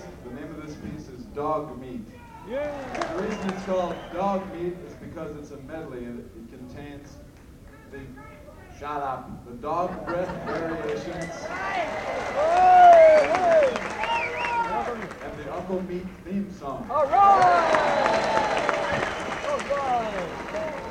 the name of this piece is Dog Meat. Yeah. The reason it's called Dog Meat is because it's a medley and it contains the shut up, the dog breath variations, and the Uncle Meat theme song. All right! All right!